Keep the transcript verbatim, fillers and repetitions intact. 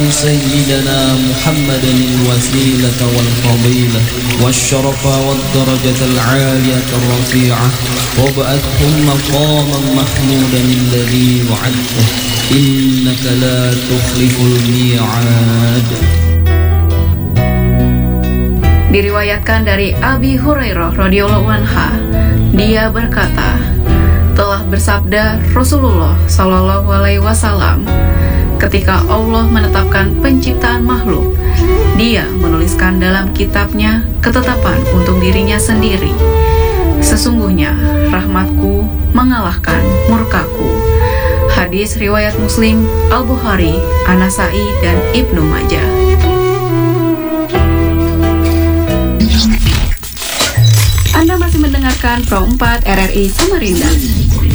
سيدنا محمدا الوسيلة والفضيلة والشرف والدرجة العالية الرفيعة وابعثهم مقاما محمودا الذي وعدته إنك لا تخلف الميعاد. Diriwayatkan dari Abi Hurairah radhiyallahu anha, dia berkata, telah bersabda Rasulullah sallallahu alaihi wasallam, ketika Allah menetapkan penciptaan makhluk, dia menuliskan dalam kitabnya ketetapan untuk dirinya sendiri. Sesungguhnya rahmatku mengalahkan murkaku. Hadis riwayat Muslim, Al-Bukhari, An-Nasa'i, dan Ibnu Majah. Anda masih mendengarkan Pro empat R R I Samarinda.